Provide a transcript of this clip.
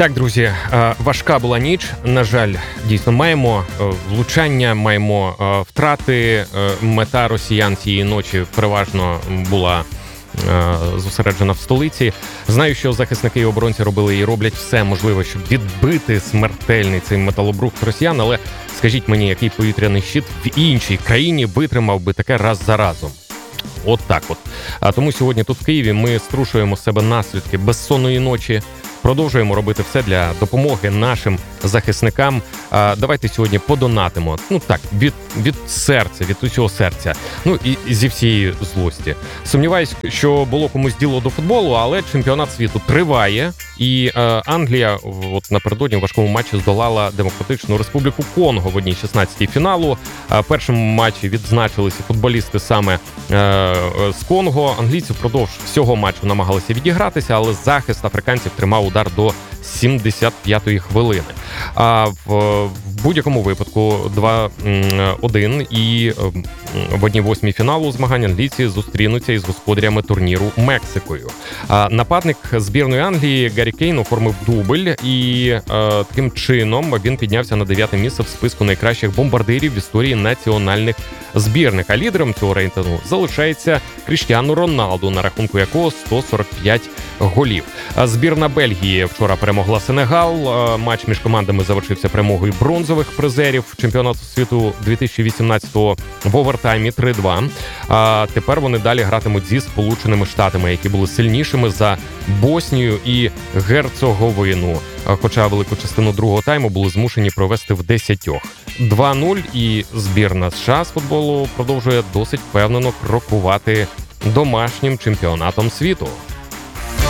Так, друзі, важка була ніч. На жаль, дійсно, маємо влучання, маємо втрати. Мета росіян цієї ночі переважно була зосереджена в столиці. Знаю, що захисники і оборонці робили і роблять все можливе, щоб відбити смертельний цей металобрухт росіян, але скажіть мені, який повітряний щит в іншій країні витримав би таке раз за разом? От так от. А тому сьогодні тут в Києві ми струшуємо з себе наслідки безсонної ночі, продовжуємо робити все для допомоги нашим захисникам. Давайте сьогодні подонатимо. Від серця, від усього серця. І зі всієї злості. Сумніваюсь, що було комусь діло до футболу, але чемпіонат світу триває. І Англія напередодні в важкому матчі здолала Демократичну Республіку Конго в 1/16 фіналу. В першому матчі відзначилися футболісти саме з Конго. Англійці впродовж всього матчу намагалися відігратися, але захист африканців тримав удар до 75-ї хвилини. А в будь-якому випадку 2-1 і в 1/8 фіналу змагань англійці зустрінуться із господарями турніру Мексикою. Нападник збірної Англії Гаррі Кейн оформив дубль і таким чином він піднявся на 9-те місце в списку найкращих бомбардирів в історії національних збірних. А лідером цього рейтингу залишається Кріштіану Роналду, на рахунку якого 145 голів. Збірна Бельгії вчора перемогла Сенегал. Матч між командами завершився перемогою бронзових призерів чемпіонату світу 2018-го в овертаймі 3-2. Тепер вони далі гратимуть зі Сполученими Штатами, які були сильнішими за Боснію і Герцеговину. Хоча велику частину другого тайму були змушені провести в 10. 2-0 і збірна США з футболу продовжує досить впевнено крокувати домашнім чемпіонатом світу.